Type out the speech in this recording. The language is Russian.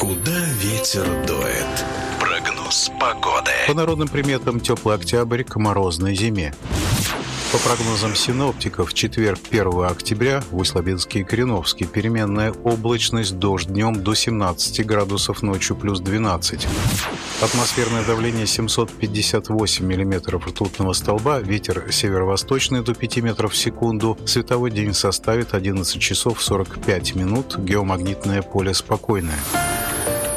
Куда ветер дует? Прогноз погоды. По народным приметам теплый октябрь к морозной зиме. По прогнозам синоптиков, в четверг, 1 октября, в Усть-Лабинске и Кореновске переменная облачность, дождь днем до 17 градусов, ночью плюс 12. Атмосферное давление 758 миллиметров ртутного столба, ветер северо-восточный до 5 метров в секунду, световой день составит 11 часов 45 минут, геомагнитное поле спокойное.